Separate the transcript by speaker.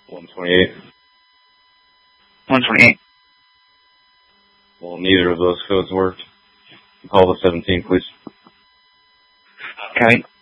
Speaker 1: 128.
Speaker 2: 128.
Speaker 1: Well, neither of those codes worked. Call the 17, please.
Speaker 2: Okay.